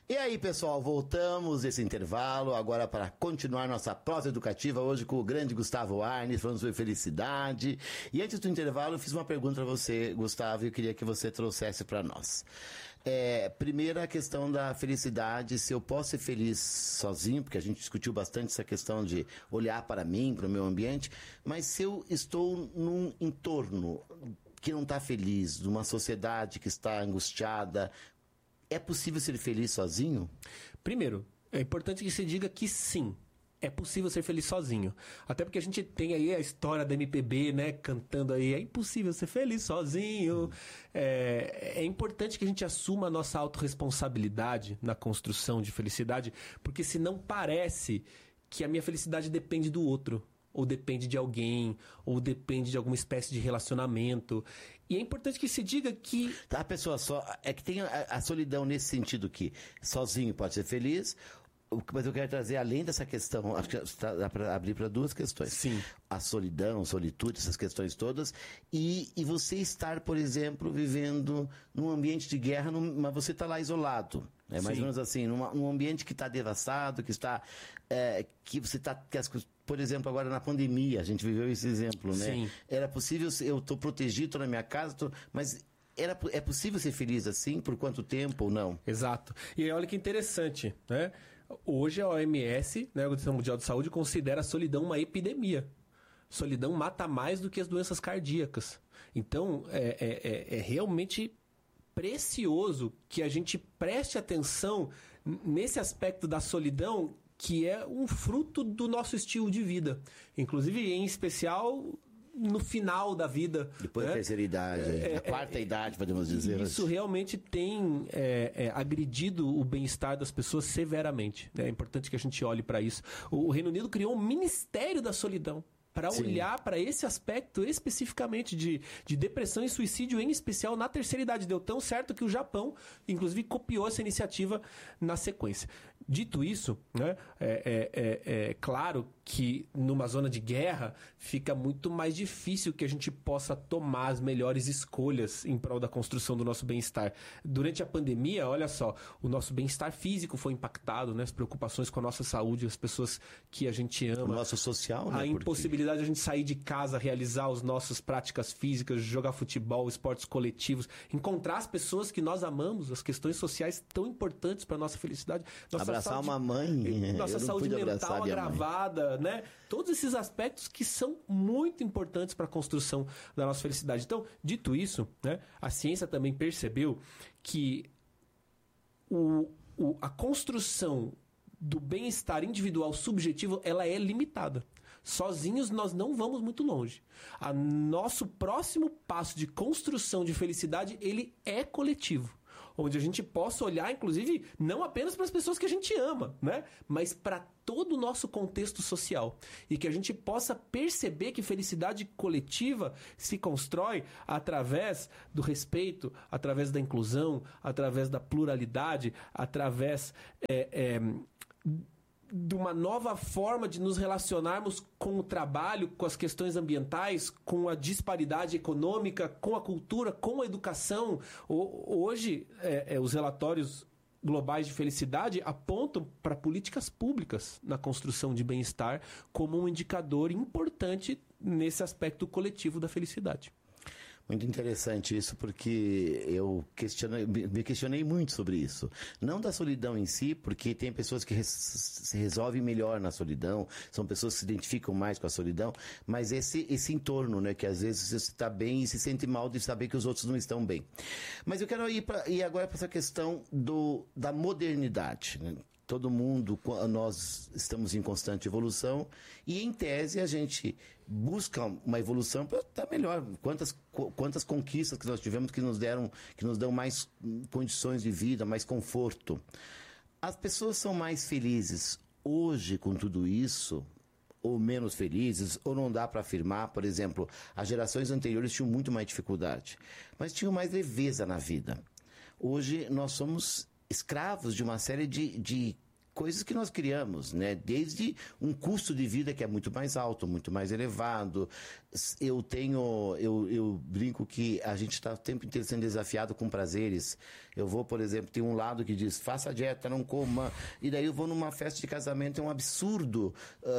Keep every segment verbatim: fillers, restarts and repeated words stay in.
E aí, pessoal, voltamos desse intervalo agora para continuar nossa prosa educativa hoje com o grande Gustavo Arnes, falando sobre felicidade. E antes do intervalo, eu fiz uma pergunta para você, Gustavo, e eu queria que você trouxesse para nós. É, primeiro, a questão da felicidade, se eu posso ser feliz sozinho, porque a gente discutiu bastante essa questão de olhar para mim, para o meu ambiente, mas se eu estou num entorno que não está feliz, numa sociedade que está angustiada, é possível ser feliz sozinho? Primeiro, é importante que se diga que sim, é possível ser feliz sozinho. Até porque a gente tem aí a história da M P B, né, cantando aí, é impossível ser feliz sozinho. É, é importante que a gente assuma a nossa autorresponsabilidade na construção de felicidade, porque senão parece que a minha felicidade depende do outro, ou depende de alguém, ou depende de alguma espécie de relacionamento. E é importante que se diga que... A pessoa só... É que tem a, a solidão nesse sentido que sozinho pode ser feliz, mas eu quero trazer, além dessa questão, acho que dá para abrir para duas questões. Sim. A solidão, solitude, essas questões todas, e, e você estar, por exemplo, vivendo num ambiente de guerra, num, mas você está lá isolado. É mais ou menos assim, numa, num ambiente que está devastado, que está... É, que você está... Que as, por exemplo, agora na pandemia, a gente viveu esse exemplo, né? Sim. Era possível, eu estou protegido, estou na minha casa, tô, mas... Era, é possível ser feliz assim? Por quanto tempo ou não? Exato. E olha que interessante, né? Hoje a O M S, né, a Organização Mundial de Saúde, considera a solidão uma epidemia. Solidão mata mais do que as doenças cardíacas. Então, é, é, é, é realmente precioso que a gente preste atenção nesse aspecto da solidão, que é um fruto do nosso estilo de vida. Inclusive, em especial... no final da vida. Depois né? da terceira idade, é, a quarta é, idade, podemos dizer. Isso realmente tem é, é, agredido o bem-estar das pessoas severamente. Né? É importante que a gente olhe para isso. O, o Reino Unido criou um Ministério da Solidão para olhar para esse aspecto especificamente de, de depressão e suicídio, em especial na terceira idade. Deu tão certo que o Japão, inclusive, copiou essa iniciativa na sequência. Dito isso, né, é, é, é, é claro que numa zona de guerra fica muito mais difícil que a gente possa tomar as melhores escolhas em prol da construção do nosso bem-estar. Durante a pandemia, olha só, o nosso bem-estar físico foi impactado, né, as preocupações com a nossa saúde, as pessoas que a gente ama. O nosso social, né? A impossibilidade de a gente sair de casa, realizar as nossas práticas físicas, jogar futebol, esportes coletivos, encontrar as pessoas que nós amamos, as questões sociais tão importantes para a nossa felicidade. Nossa abraçar saúde, uma mãe. Nossa saúde mental agravada, né? Todos esses aspectos que são muito importantes para a construção da nossa felicidade. Então, dito isso, né, a ciência também percebeu que o, o, a construção do bem-estar individual subjetivo, ela é limitada. Sozinhos nós não vamos muito longe. A nosso próximo passo de construção de felicidade, ele é coletivo. Onde a gente possa olhar, inclusive, não apenas para as pessoas que a gente ama, né? Mas para todo o nosso contexto social. E que a gente possa perceber que felicidade coletiva se constrói através do respeito, através da inclusão, através da pluralidade, através... É, é, de uma nova forma de nos relacionarmos com o trabalho, com as questões ambientais, com a disparidade econômica, com a cultura, com a educação. Hoje, é, é, os relatórios globais de felicidade apontam para políticas públicas na construção de bem-estar como um indicador importante nesse aspecto coletivo da felicidade. Muito interessante isso, porque eu questionei, me questionei muito sobre isso. Não da solidão em si, porque tem pessoas que res, se resolvem melhor na solidão, são pessoas que se identificam mais com a solidão, mas esse, esse entorno, né, que às vezes você está bem e se sente mal de saber que os outros não estão bem. Mas eu quero ir, pra, ir agora para essa questão do, da modernidade, né? Todo mundo, nós estamos em constante evolução e, em tese, a gente busca uma evolução para estar melhor. Quantas, quantas conquistas que nós tivemos que nos deram, que nos dão mais condições de vida, mais conforto. As pessoas são mais felizes hoje com tudo isso, ou menos felizes, ou não dá para afirmar. Por exemplo, as gerações anteriores tinham muito mais dificuldade, mas tinham mais leveza na vida. Hoje nós somos escravos de uma série de, de coisas que nós criamos, né? Desde um custo de vida que é muito mais alto, muito mais elevado. Eu tenho, eu, eu brinco que a gente está o tempo inteiro sendo desafiado com prazeres. Eu vou, por exemplo, tem um lado que diz, faça dieta, não coma. E daí eu vou numa festa de casamento, é um absurdo.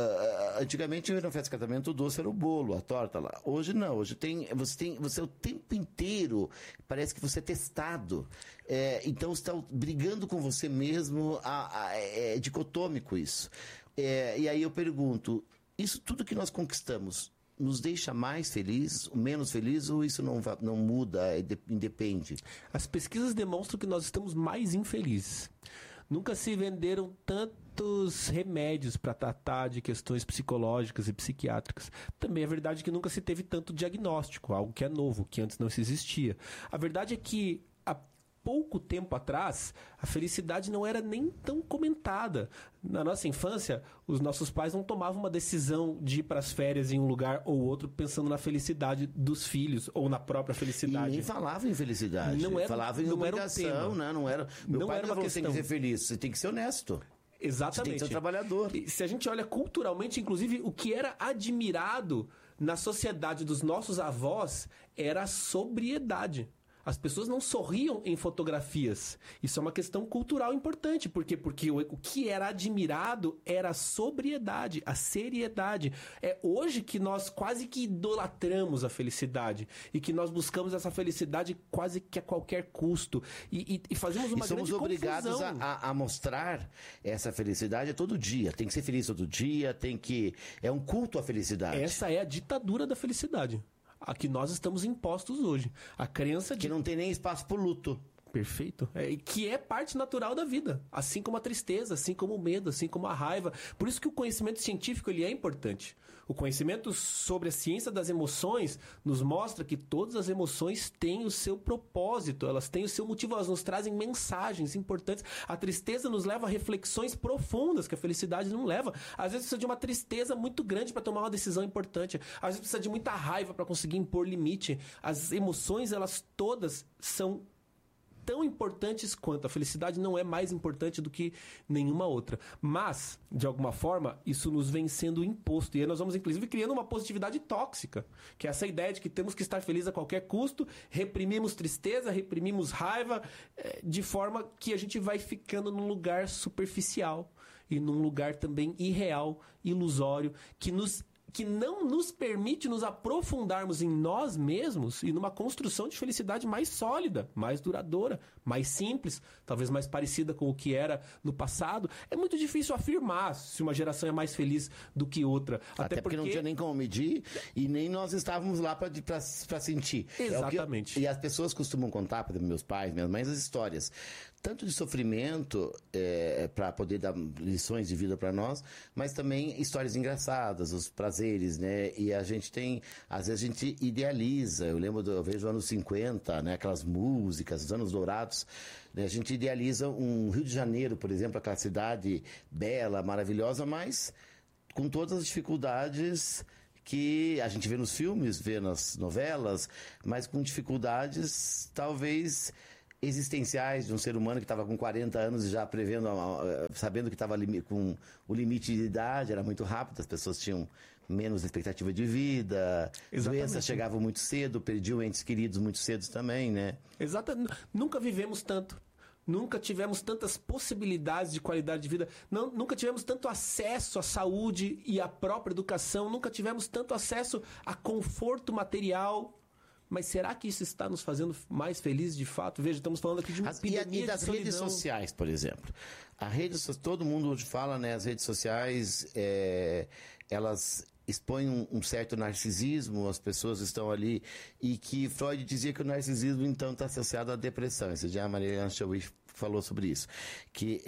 Uh, antigamente, eu ia numa festa de casamento, o doce era o bolo, a torta lá. Hoje não, hoje tem, você tem, você o tempo inteiro, parece que você é testado. É, então, você está brigando com você mesmo, a, a, é, é dicotômico isso. É, e aí eu pergunto, isso tudo que nós conquistamos nos deixa mais felizes, menos felizes, ou isso não, não muda, independe? As pesquisas demonstram que nós estamos mais infelizes. Nunca se venderam tantos remédios para tratar de questões psicológicas e psiquiátricas. Também é verdade que nunca se teve tanto diagnóstico, algo que é novo, que antes não se existia. A verdade é que a pouco tempo atrás, a felicidade não era nem tão comentada. Na nossa infância, os nossos pais não tomavam uma decisão de ir para as férias em um lugar ou outro pensando na felicidade dos filhos ou na própria felicidade. E nem falavam em felicidade. Não era, falavam em não obrigação, era um né? Não era, meu não pai era não uma falou, questão. Você tem que ser feliz, você tem que ser honesto. Exatamente. Você tem que ser um trabalhador. E se a gente olha culturalmente, inclusive, o que era admirado na sociedade dos nossos avós era a sobriedade. As pessoas não sorriam em fotografias. Isso é uma questão cultural importante. Por quê? Porque o, o que era admirado era a sobriedade, a seriedade. É hoje que nós quase que idolatramos a felicidade e que nós buscamos essa felicidade quase que a qualquer custo. E, e, e fazemos uma e somos grande obrigados confusão. a, a, a mostrar essa felicidade todo dia. Tem que ser feliz todo dia, tem que... É um culto à felicidade. Essa é a ditadura da felicidade. A que nós estamos impostos hoje. A crença de... Que não tem nem espaço pro luto. Perfeito. É, que é parte natural da vida. Assim como a tristeza, assim como o medo, assim como a raiva. Por isso que o conhecimento científico ele é importante. O conhecimento sobre a ciência das emoções nos mostra que todas as emoções têm o seu propósito, elas têm o seu motivo, elas nos trazem mensagens importantes. A tristeza nos leva a reflexões profundas que a felicidade não leva. Às vezes precisa de uma tristeza muito grande para tomar uma decisão importante. Às vezes precisa de muita raiva para conseguir impor limite. As emoções, elas todas são tão importantes quanto. A felicidade não é mais importante do que nenhuma outra. Mas, de alguma forma, isso nos vem sendo imposto. E aí nós vamos, inclusive, criando uma positividade tóxica, que é essa ideia de que temos que estar felizes a qualquer custo, reprimimos tristeza, reprimimos raiva, de forma que a gente vai ficando num lugar superficial e num lugar também irreal, ilusório, que nos que não nos permite nos aprofundarmos em nós mesmos e numa construção de felicidade mais sólida, mais duradoura, mais simples, talvez mais parecida com o que era no passado. É muito difícil afirmar se uma geração é mais feliz do que outra. Até, Até porque, porque não tinha nem como medir e nem nós estávamos lá para sentir. Exatamente. É eu, e as pessoas costumam contar, por exemplo, meus pais, minhas mães, as histórias. Tanto de sofrimento, é, para poder dar lições de vida para nós, mas também histórias engraçadas, os prazeres, né? E a gente tem, às vezes a gente idealiza. Eu lembro, do, eu vejo os anos cinquenta, né? Aquelas músicas, os anos dourados. Né? A gente idealiza um Rio de Janeiro, por exemplo, aquela cidade bela, maravilhosa, mas com todas as dificuldades que a gente vê nos filmes, vê nas novelas, mas com dificuldades, talvez existenciais de um ser humano que estava com quarenta anos e já prevendo, sabendo que estava com o limite de idade, era muito rápido, as pessoas tinham menos expectativa de vida, Exatamente. Doenças chegavam muito cedo, perdiam entes queridos muito cedo também, né? Exatamente. Nunca vivemos tanto. Nunca tivemos tantas possibilidades de qualidade de vida. Não, nunca tivemos tanto acesso à saúde e à própria educação. Nunca tivemos tanto acesso a conforto material. Mas será que isso está nos fazendo mais felizes de fato? Veja, estamos falando aqui de uma epidemia E, e das de redes sociais, por exemplo. A rede, todo mundo hoje fala, né? As redes sociais, é, elas expõem um, um certo narcisismo, as pessoas estão ali, e que Freud dizia que o narcisismo, então, está associado à depressão. Esse dia a Mariana Chauí falou sobre isso. Que,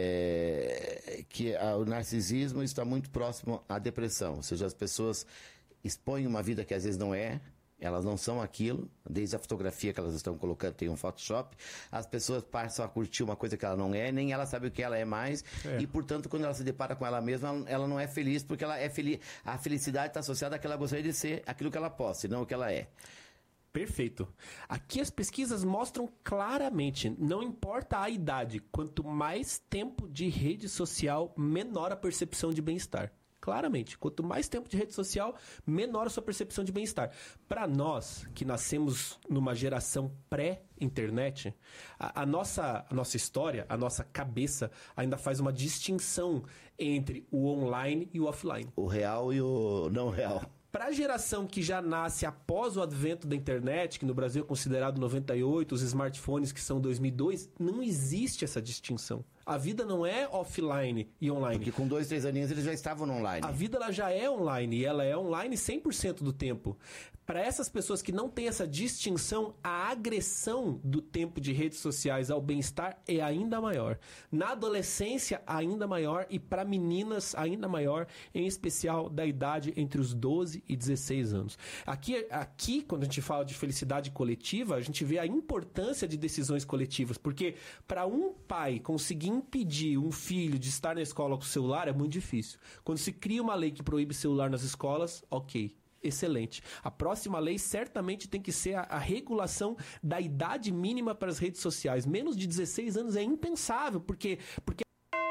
é, que a, o narcisismo está muito próximo à depressão. Ou seja, as pessoas expõem uma vida que às vezes não é, elas não são aquilo, desde a fotografia que elas estão colocando, tem um Photoshop, as pessoas passam a curtir uma coisa que ela não é, nem ela sabe o que ela é mais, é. E, portanto, quando ela se depara com ela mesma, ela, ela não é feliz, porque ela é feliz, a felicidade está associada àquilo que ela gostaria de ser, aquilo que ela possa, e não o que ela é. Perfeito. Aqui as pesquisas mostram claramente, não importa a idade, quanto mais tempo de rede social, menor a percepção de bem-estar. Claramente, quanto mais tempo de rede social, menor a sua percepção de bem-estar. Para nós, que nascemos numa geração pré-internet, a, a, nossa, a nossa história, a nossa cabeça ainda faz uma distinção entre o online e o offline. O real e o não real. Para a geração que já nasce após o advento da internet, que no Brasil é considerado noventa e oito, os smartphones que são dois mil e dois, não existe essa distinção. A vida não é offline e online. Porque com dois, três aninhos eles já estavam no online. A vida ela já é online e ela é online cem por cento do tempo. Para essas pessoas que não têm essa distinção, a agressão do tempo de redes sociais ao bem-estar é ainda maior. Na adolescência, ainda maior, e para meninas, ainda maior, em especial da idade entre os doze e dezesseis anos. Aqui, aqui, quando a gente fala de felicidade coletiva, a gente vê a importância de decisões coletivas, porque para um pai conseguir impedir um filho de estar na escola com o celular é muito difícil. Quando se cria uma lei que proíbe celular nas escolas, ok. Excelente. A próxima lei certamente tem que ser a, a regulação da idade mínima para as redes sociais. Menos de dezesseis anos é impensável, porque... porque...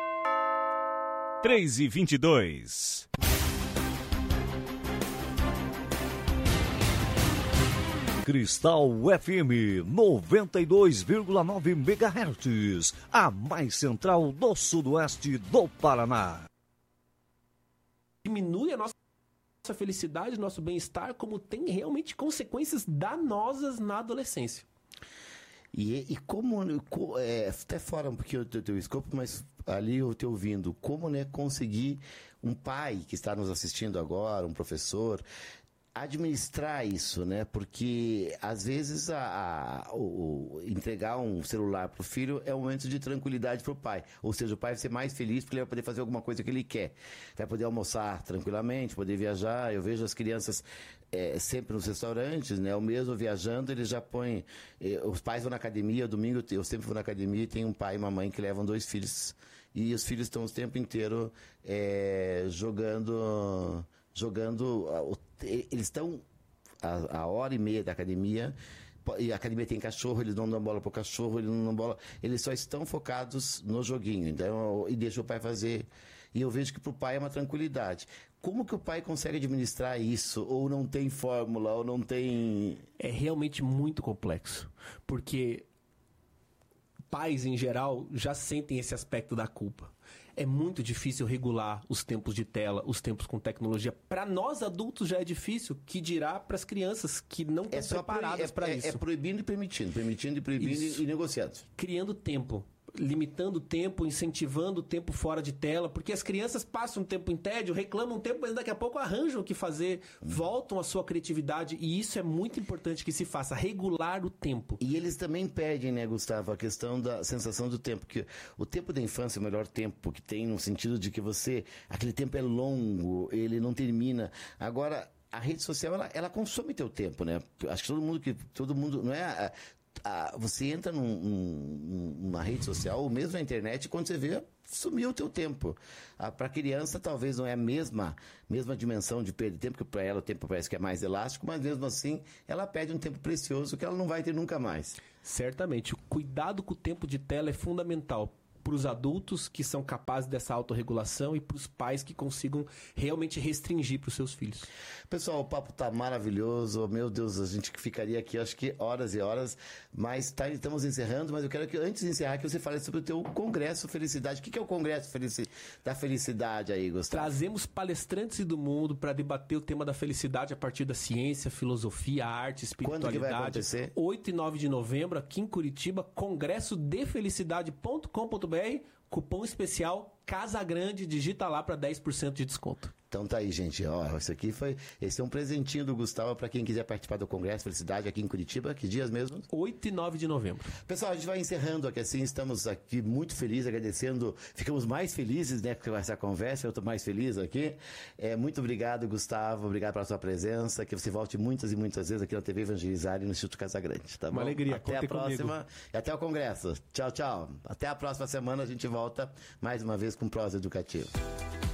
três e vinte e dois. Cristal F M noventa e dois vírgula nove megahertz, a mais central do sudoeste do Paraná. Diminui a nossa nossa felicidade, nosso bem-estar, como tem realmente consequências danosas na adolescência. E, e como, é, até fora um pouquinho do teu escopo, mas ali eu te ouvindo, como, né, conseguir um pai que está nos assistindo agora, um professor, administrar isso, né? Porque às vezes a, a, o, o, entregar um celular para o filho é um momento de tranquilidade para o pai. Ou seja, o pai vai ser mais feliz porque ele vai poder fazer alguma coisa que ele quer. Vai poder almoçar tranquilamente, poder viajar. Eu vejo as crianças é, sempre nos restaurantes, né? O mesmo viajando, eles já põem... Eh, os pais vão na academia, domingo eu sempre vou na academia e tem um pai e uma mãe que levam dois filhos. E os filhos estão o tempo inteiro é, jogando... jogando, eles estão a, a hora e meia da academia, e a academia tem cachorro, eles não dão bola pro cachorro, eles não dão bola, eles só estão focados no joguinho, então, e deixa o pai fazer, e eu vejo que pro pai é uma tranquilidade. Como que o pai consegue administrar isso? Ou não tem fórmula, ou não tem... É realmente muito complexo, porque pais, em geral, já sentem esse aspecto da culpa. É muito difícil regular os tempos de tela, os tempos com tecnologia. Para nós adultos já é difícil, que dirá para as crianças que não estão é preparadas é, para é, isso. É proibindo e permitindo, permitindo e proibindo isso. E negociando. Criando tempo. Limitando o tempo, incentivando o tempo fora de tela, porque as crianças passam um tempo em tédio, reclamam um tempo, mas daqui a pouco arranjam o que fazer, voltam à sua criatividade, e isso é muito importante que se faça, regular o tempo. E eles também pedem, né, Gustavo, a questão da sensação do tempo, que o tempo da infância é o melhor tempo que tem, no sentido de que você, aquele tempo é longo, ele não termina. Agora, a rede social, ela, ela consome teu tempo, né? Acho que todo mundo, que todo mundo, não é... Ah, você entra num, num, numa rede social, ou mesmo na internet, quando você vê, sumiu o teu tempo. Ah, para a criança, talvez não é a mesma, mesma dimensão de perder tempo, porque para ela o tempo parece que é mais elástico, mas mesmo assim, ela perde um tempo precioso que ela não vai ter nunca mais. Certamente. O cuidado com o tempo de tela é fundamental para os adultos que são capazes dessa autorregulação e para os pais que consigam realmente restringir para os seus filhos. Pessoal, o papo tá maravilhoso. Meu Deus, a gente ficaria aqui, acho que horas e horas, mas tá, estamos encerrando, mas eu quero que, antes de encerrar, que você fale sobre o teu Congresso Felicidade. O que é o Congresso Felici... da Felicidade aí, Gustavo? Trazemos palestrantes do mundo para debater o tema da felicidade a partir da ciência, filosofia, arte, espiritualidade. Quando que vai acontecer? oito e nove de novembro, aqui em Curitiba, congresso de felicidade ponto com ponto br, cupom especial Casa Grande, digita lá para dez por cento de desconto. Então tá aí, gente. Ó, isso aqui foi, esse é um presentinho do Gustavo para quem quiser participar do Congresso Felicidade aqui em Curitiba. Que dias mesmo? oito e nove de novembro. Pessoal, a gente vai encerrando aqui assim, estamos aqui muito felizes, agradecendo, ficamos mais felizes, né, com essa conversa, eu estou mais feliz aqui. É, muito obrigado, Gustavo, obrigado pela sua presença, que você volte muitas e muitas vezes aqui na T V Evangelizar e no Instituto Casa Grande, tá bom? Uma alegria, até a próxima comigo. E até o Congresso. Tchau, tchau. Até a próxima semana a gente volta mais uma vez com Prosa Educativa.